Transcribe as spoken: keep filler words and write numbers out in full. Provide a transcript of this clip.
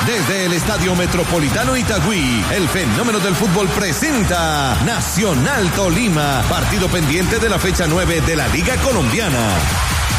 Desde el Estadio Metropolitano Itagüí, el fenómeno del fútbol presenta Nacional Tolima, partido pendiente de la fecha nueve de la Liga Colombiana.